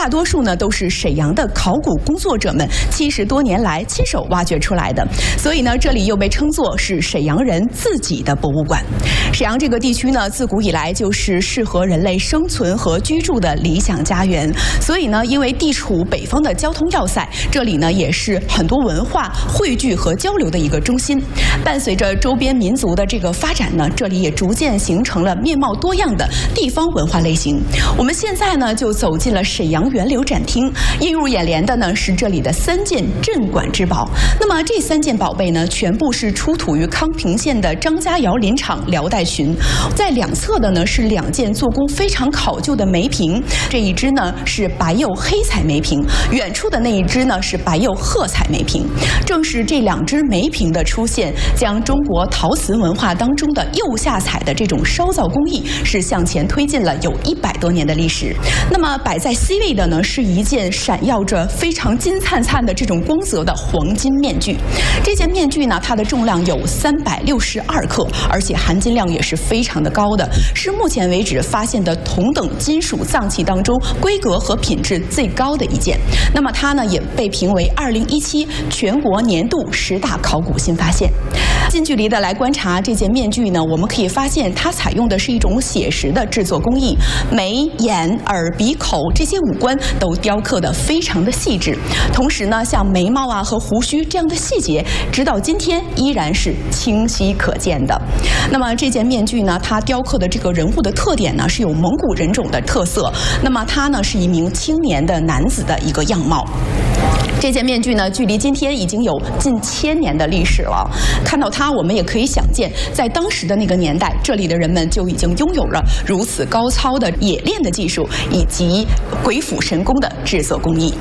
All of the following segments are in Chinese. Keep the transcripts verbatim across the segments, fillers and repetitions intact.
大多数呢都是沈阳的考古工作者们七十多年来亲手挖掘出来的，所以呢，这里又被称作是沈阳人自己的博物馆。沈阳这个地区呢，自古以来就是适合人类生存和居住的理想家园，所以呢，因为地处北方的交通要塞，这里呢也是很多文化汇聚和交流的一个中心。伴随着周边民族的这个发展呢，这里也逐渐形成了面貌多样的地方文化类型。我们现在呢就走进了沈阳源流展厅，映入眼帘的呢是这里的三件镇馆之宝。那么这三件宝贝呢，全部是出土于康平县的张家窑林场辽代群。在两侧的呢是两件做工非常考究的梅瓶，这一只呢是白釉黑彩梅瓶，远处的那一只呢是白釉褐彩梅瓶。正是这两只梅瓶的出现，将中国陶瓷文化当中的釉下彩的这种烧造工艺是向前推进了有一百多年的历史。那么摆在 C 位的呢是一件闪耀着非常金灿灿的这种光泽的黄金面具。这件面具呢，它的重量有三百六十二克，而且含金量也是非常的高的，是目前为止发现的同等金属脏器当中规格和品质最高的一件。那么它呢也被评为二零一七全国年度十大考古新发现。近距离的来观察这件面具呢，我们可以发现它采用的是一种写实的制作工艺，眉、眼、耳、鼻、口这些五官都雕刻得非常的细致。同时呢，像眉毛啊和胡须这样的细节，直到今天依然是清晰可见的。那么这件面具呢，它雕刻的这个人物的特点呢，是有蒙古人种的特色。那么他呢是一名青年的男子的一个样貌。这件面具呢，距离今天已经有近千年的历史了。看到它，我们也可以想见，在当时的那个年代，这里的人们就已经拥有了如此高超的冶炼的技术以及鬼斧神工的制作工艺。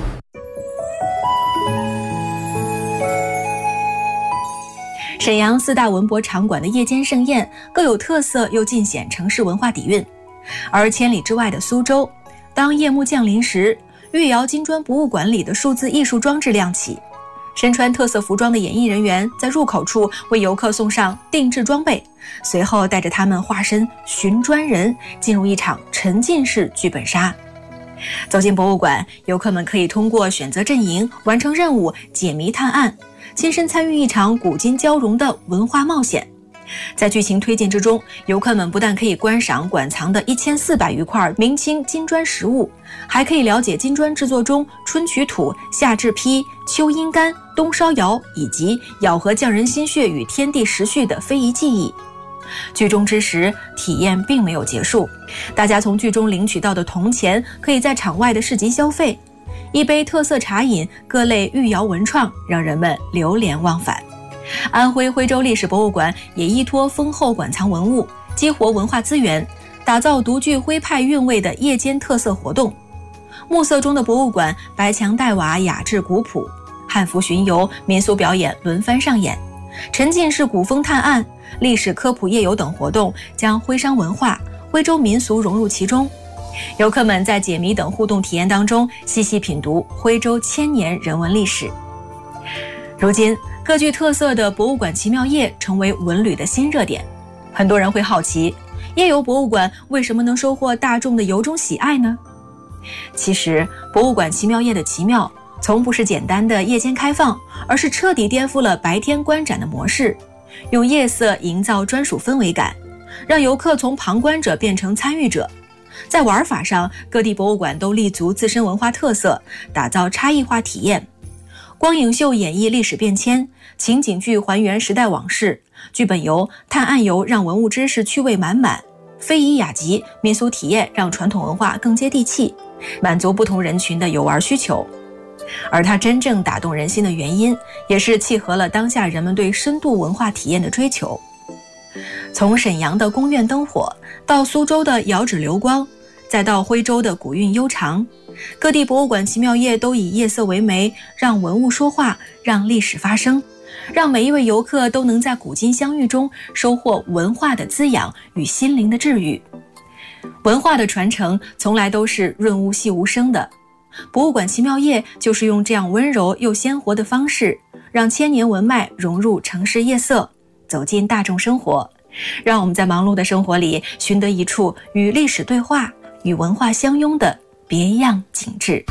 沈阳四大文博场馆的夜间盛宴各有特色，又尽显城市文化底蕴。而千里之外的苏州，当夜幕降临时，御窑金砖博物馆里的数字艺术装置亮起，身穿特色服装的演艺人员在入口处为游客送上定制装备，随后带着他们化身寻砖人，进入一场沉浸式剧本杀。走进博物馆，游客们可以通过选择阵营、完成任务、解谜探案，亲身参与一场古今交融的文化冒险。在剧情推进之中，游客们不但可以观赏馆藏的一千四百余块明清金砖实物，还可以了解金砖制作中春取土、夏制坯、秋阴干、冬烧窑以及咬合匠人心血与天地时序的非遗技艺。剧中之时，体验并没有结束，大家从剧中领取到的铜钱可以在场外的市集消费，一杯特色茶饮，各类御窑文创，让人们流连忘返。安徽徽州历史博物馆也依托丰厚馆藏文物，激活文化资源，打造独具徽派韵味的夜间特色活动。暮色中的博物馆，白墙黛瓦，雅致古朴，汉服巡游、民俗表演轮番上演，沉浸式古风探案、历史科普夜游等活动将徽商文化、徽州民俗融入其中。游客们在解谜等互动体验当中，细细品读徽州千年人文历史。如今，各具特色的博物馆奇妙夜成为文旅的新热点。很多人会好奇，夜游博物馆为什么能收获大众的由衷喜爱呢？其实，博物馆奇妙夜的奇妙，从不是简单的夜间开放，而是彻底颠覆了白天观展的模式，用夜色营造专属氛围感，让游客从旁观者变成参与者。在玩法上，各地博物馆都立足自身文化特色，打造差异化体验。光影秀演绎历史变迁，情景剧还原时代往事，剧本游、探案游让文物知识趣味满满，非遗雅集、民俗体验让传统文化更接地气，满足不同人群的游玩需求。而它真正打动人心的原因，也是契合了当下人们对深度文化体验的追求。从沈阳的宫苑灯火，到苏州的窑址流光，再到徽州的古韵悠长，各地博物馆奇妙夜都以夜色为媒，让文物说话，让历史发声，让每一位游客都能在古今相遇中收获文化的滋养与心灵的治愈。文化的传承从来都是润物细无声的，博物馆奇妙夜就是用这样温柔又鲜活的方式，让千年文脉融入城市夜色，走进大众生活，让我们在忙碌的生活里寻得一处与历史对话、与文化相拥的别样景致。